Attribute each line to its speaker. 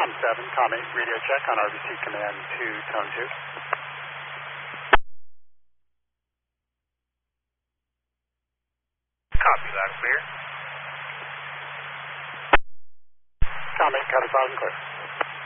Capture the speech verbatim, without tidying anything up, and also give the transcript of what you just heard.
Speaker 1: Com seven, Com eight, radio check on R B C command two, tone two.
Speaker 2: Copy, loud and clear.
Speaker 1: Com eight, cut us loud and clear.